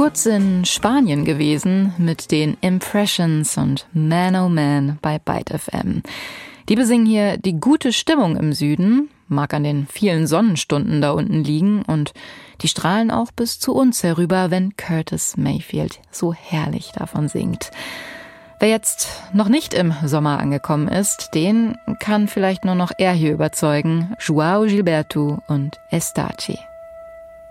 kurz in Spanien gewesen mit den Impressions und Man Oh Man bei Byte FM. Die besingen hier die gute Stimmung im Süden, mag an den vielen Sonnenstunden da unten liegen, und die strahlen auch bis zu uns herüber, wenn Curtis Mayfield so herrlich davon singt. Wer jetzt noch nicht im Sommer angekommen ist, den kann vielleicht nur noch er hier überzeugen. João Gilberto und Estache.